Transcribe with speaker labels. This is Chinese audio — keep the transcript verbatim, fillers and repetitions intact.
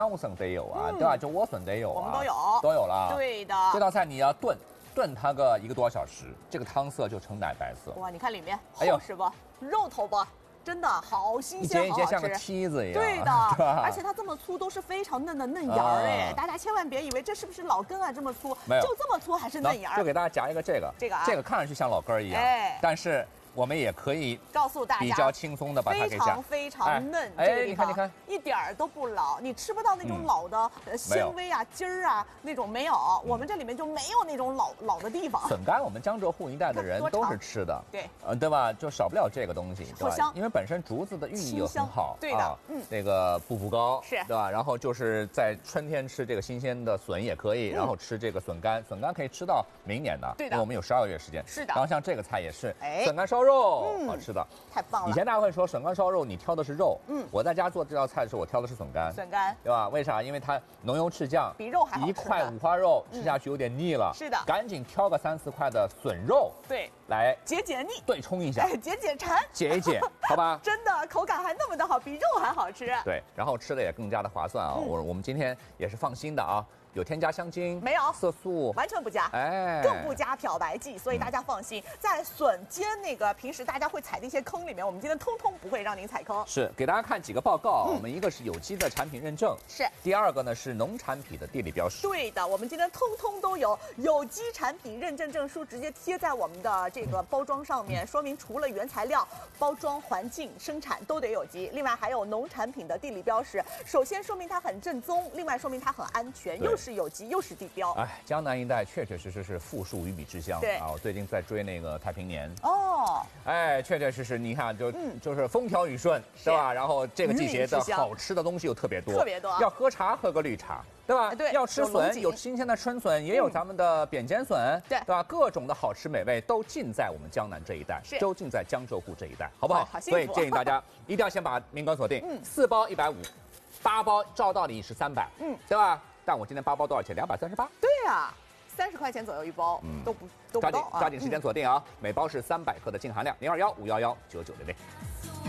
Speaker 1: 乌笋得有啊，嗯、对吧？就莴笋得有啊，
Speaker 2: 我们都有，
Speaker 1: 都有了。
Speaker 2: 对的，
Speaker 1: 这道菜你要炖，炖它个一个多小时，这个汤色就呈奶白色。
Speaker 2: 哇，你看里面厚实不？哎、肉头不？真的好新鲜，
Speaker 1: 一节一节像个梯子一样。
Speaker 2: 对的，而且它这么粗都是非常嫩的嫩芽儿哎，大家千万别以为这是不是老根啊这么粗，
Speaker 1: 没有，
Speaker 2: 就这么粗还是嫩芽儿。
Speaker 1: 就给大家夹一个这个，
Speaker 2: 这个啊，
Speaker 1: 这个看上去像老根儿一样，哎，但是。我们也可以
Speaker 2: 告诉大家，
Speaker 1: 比较轻松的把它给夹，
Speaker 2: 非常非常嫩。
Speaker 1: 哎，
Speaker 2: 这个
Speaker 1: 你看，你看，
Speaker 2: 一点儿都不老，你吃不到那种老的纤维啊、筋儿啊那种没有。我们这里面就没有那种老老的地方。
Speaker 1: 笋干，我们江浙沪一带的人都是吃的，
Speaker 2: 对，
Speaker 1: 呃，对吧？就少不了这个东西，对吧？因为本身竹子的寓意又很好，
Speaker 2: 对的，嗯，
Speaker 1: 那个步步高，
Speaker 2: 是，
Speaker 1: 对吧？然后就是在春天吃这个新鲜的笋也可以，然后吃这个笋干，笋干可以吃到明年的，
Speaker 2: 对的，
Speaker 1: 因为我们有十二个月时间，
Speaker 2: 是的。
Speaker 1: 然后像这个菜也是，笋干烧肉，嗯。是的，
Speaker 2: 太棒了！
Speaker 1: 以前大家会说笋干烧肉，你挑的是肉。嗯，我在家做这道菜的时候，我挑的是笋干。
Speaker 2: 笋干，
Speaker 1: 对吧？为啥？因为它浓油赤酱，
Speaker 2: 比肉还好吃。
Speaker 1: 一块五花肉吃下去有点腻了。
Speaker 2: 是的，
Speaker 1: 赶紧挑个三四块的笋肉，
Speaker 2: 对，
Speaker 1: 来
Speaker 2: 解解腻，
Speaker 1: 对冲一下，
Speaker 2: 哎，解解馋，
Speaker 1: 解一解，好吧？
Speaker 2: 真的，口感还那么的好，比肉还好吃。
Speaker 1: 对，然后吃的也更加的划算啊！我我们今天也是放心的啊。有添加香精
Speaker 2: 没有？
Speaker 1: 色素
Speaker 2: 完全不加，
Speaker 1: 哎，
Speaker 2: 更不加漂白剂，所以大家放心，嗯、在笋尖那个平时大家会踩的一些坑里面，我们今天通通不会让您踩坑。
Speaker 1: 是给大家看几个报告，嗯、我们一个是有机的产品认证，
Speaker 2: 是；
Speaker 1: 第二个呢是农产品的地理标识。
Speaker 2: 对的，我们今天通通都有有机产品认证证书，直接贴在我们的这个包装上面，嗯、说明除了原材料、包装环境、生产都得有机，另外还有农产品的地理标识。首先说明它很正宗，另外说明它很安全，又是有机又是地标。
Speaker 1: 哎，江南一带确确实实是富庶鱼米之乡。
Speaker 2: 对
Speaker 1: 啊，我最近在追那个太平年。
Speaker 2: 哦，
Speaker 1: 哎，确确实实，你看就、嗯、就是风调雨顺，对吧？然后这个季节的好吃的东西又特别多，
Speaker 2: 特别多。
Speaker 1: 要喝茶喝个绿茶，对吧？
Speaker 2: 对。
Speaker 1: 要吃笋，有新鲜的春笋，也有咱们的扁尖笋，
Speaker 2: 对、
Speaker 1: 嗯，对吧？各种的好吃美味都尽在我们江南这一带，都尽在江浙沪这一带，好不好？
Speaker 2: 好幸福。
Speaker 1: 所以建议大家一定要先把名额锁定，嗯，四包一百五，八包照道理是三百，嗯，对吧？但我今天八包多少钱？两百三十八。
Speaker 2: 对呀，三十块钱左右一包，嗯，都不都不
Speaker 1: 抓紧抓紧时间锁定啊！每包是三百克的净含量，零二幺五幺幺九九零零。